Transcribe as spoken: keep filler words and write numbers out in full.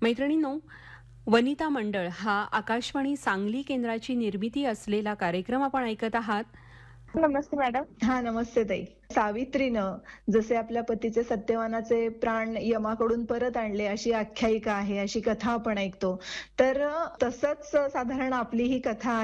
मैत्रिणींनो, वनिता मंडळ हा आकाशवाणी सांगली केंद्राची निर्मिती असलेला कार्यक्रम आपण ऐकत आहात. नमस्ते मॅडम. हा नमस्ते ताई. सावित्रीनं जसे आपल्या पतीचे सत्यवानाचे प्राण यमाकडून परत आणले अशी आख्यायिका आहे, अशी कथा आपण ऐकतो. तर तसंच साधारण आपली ही कथा आहे.